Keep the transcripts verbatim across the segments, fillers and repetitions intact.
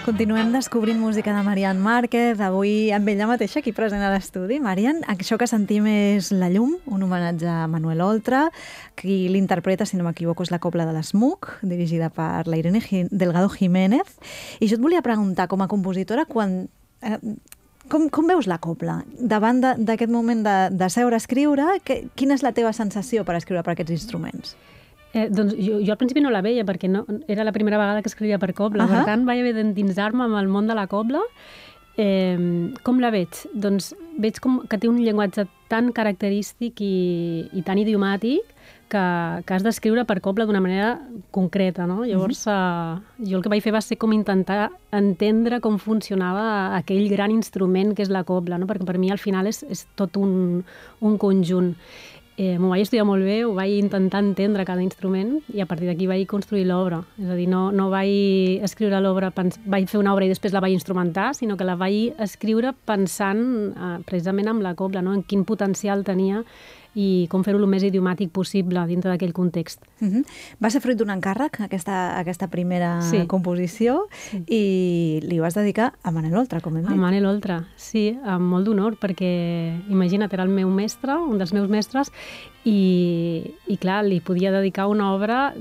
Continuem descobrint música de Marian Márquez, avui amb ella mateixa aquí present a l'estudi. Marian, això que sentim és La llum, un homenatge a Manuel Oltra, qui l'interpreta, si no m'equivoco, és la cobla de l'Smook, dirigida per la Irene Delgado Jiménez. I jo et volia preguntar, com a compositora, quan... Eh, com, com veus la cobla? Davant d'aquest moment de, de seure a escriure, que, quina és la teva sensació per escriure per aquests instruments? Eh, doncs jo, jo al principi no la veia perquè no, era la primera vegada que escrivia per cobla, uh-huh. Per tant vaig haver d'endinsar-me amb el món de la cobla. Eh, com la veig? Doncs veig com que té un llenguatge tan característic i, i tan idiomàtic que, que has d'escriure per cobla d'una manera concreta, no? Llavors, uh-huh. eh, jo el que vaig fer va ser com intentar entendre com funcionava aquell gran instrument que és la cobla, no? Perquè per mi al final és, és tot un, un conjunt. Eh, m'ho vaig estudiar molt bé, ho vaig intentar entendre cada instrument i a partir d'aquí vaig construir l'obra. És a dir, no, no vaig escriure l'obra, vaig fer una obra i després la vaig instrumentar, sinó que la vaig escriure pensant eh, precisament amb la cobla, no? En quin potencial tenia i com fer-ho el més idiomàtic possible dintre d'aquell context. Uh-huh. Va ser fruit d'un encàrrec, aquesta, aquesta primera sí. composició, sí. I li vas dedicar a Manel Oltra, com hem dit. A Manel Oltra, sí, amb molt d'honor, perquè, imagina't, era el meu mestre, un dels meus mestres, i, i clar, li podia dedicar una obra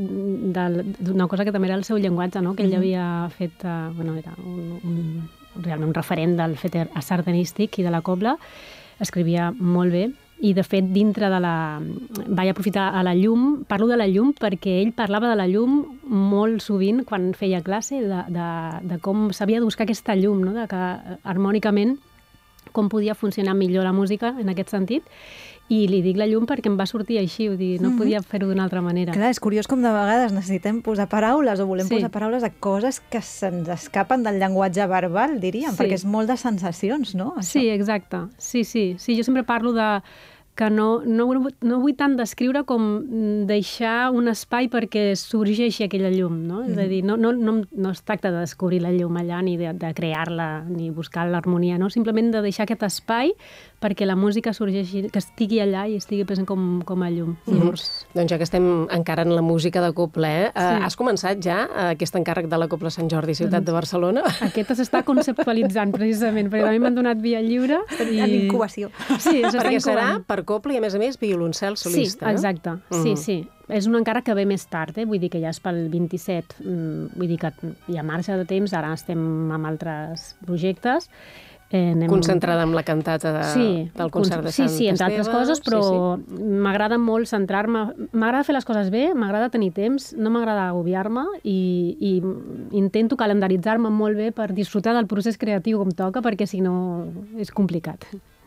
d'una cosa que també era el seu llenguatge, no? Que ell uh-huh. havia fet, uh, bueno, era un, un, realment un referent del fet sardanístic i de la cobla, escrivia molt bé. I, de fet, dintre de la... Vaig aprofitar a la llum, parlo de la llum perquè ell parlava de la llum molt sovint quan feia classe, de, de, de com s'havia de buscar aquesta llum, no? De que harmònicament com podia funcionar millor la música en aquest sentit. I li dic la llum perquè em va sortir així, vull dir, no mm-hmm. podia fer-ho d'una altra manera. Clar, és curiós com de vegades necessitem posar paraules o volem sí. posar paraules a coses que se'ns escapen del llenguatge verbal, diríem, sí. perquè és molt de sensacions, no? Això. Sí, exacte. Sí, sí. Sí, jo sempre parlo de que no, no, no vull tant descriure com deixar un espai perquè sorgeixi aquella llum, no? Mm. És a dir, no, no, no, no es tracta de descobrir la llum allà ni de, de crear-la ni buscar l'harmonia, no? Simplement de deixar aquest espai perquè la música sorgeixi, que estigui allà i estigui present com, com a llum. Mm. Llavors... Doncs ja que estem encara en la música de cobla, eh? Sí. Has començat ja aquest encàrrec de la Cobla Sant Jordi, ciutat de Barcelona? Aquest s'està conceptualitzant, precisament, perquè també m'han donat via lliure. I... En incubació. Sí, perquè serà per cobla i, a més a més, violoncel solista. Sí, exacte. Mm. Sí, sí. És un encàrrec que ve més tard, eh? Vull dir que ja és pel vint-i-set. Vull dir que hi ha marge de temps, ara estem amb altres projectes. Eh, anem... Concentrada amb la cantata de, sí, del concert de sí, Sant sí, entre Esteve. altres coses, però sí, sí. M'agrada molt centrar-me, m'agrada fer les coses bé, m'agrada tenir temps, no m'agrada agobiar-me i, i intento calendaritzar-me molt bé per disfrutar del procés creatiu com toca, perquè si no és complicat.